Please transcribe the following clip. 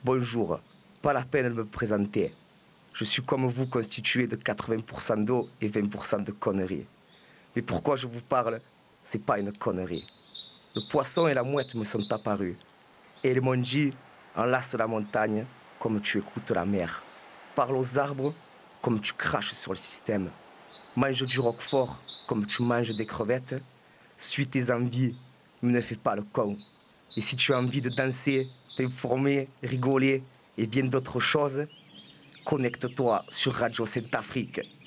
Bonjour, pas la peine de me présenter. Je suis comme vous constitué de 80% d'eau et 20% de conneries. Mais pourquoi je vous parle, c'est pas une connerie. Le poisson et la mouette me sont apparus. Et ils m'ont dit, enlace la montagne comme tu écoutes la mer. Parle aux arbres comme tu craches sur le système. Mange du roquefort comme tu manges des crevettes. Suis tes envies, mais ne fais pas le con. Et si tu as envie de danser, t'informer, rigoler et bien d'autres choses, connecte-toi sur Radio Saint-Afrique.